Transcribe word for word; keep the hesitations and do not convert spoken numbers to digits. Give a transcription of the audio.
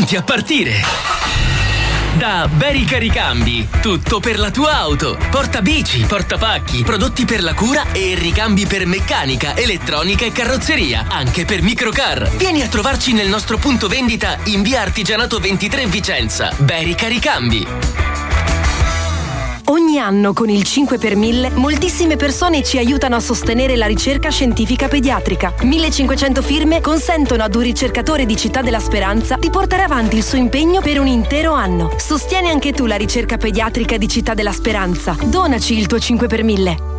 pronti a partire! Da Berica Ricambi, tutto per la tua auto. Portabici, portapacchi, prodotti per la cura e ricambi per meccanica, elettronica e carrozzeria, anche per microcar. Vieni a trovarci nel nostro punto vendita in via Artigianato ventitré Vicenza. Berica Ricambi. Ogni anno con il cinque per mille moltissime persone ci aiutano a sostenere la ricerca scientifica pediatrica. millecinquecento firme consentono ad un ricercatore di Città della Speranza di portare avanti il suo impegno per un intero anno. Sostieni anche tu la ricerca pediatrica di Città della Speranza. Donaci il tuo cinque per mille.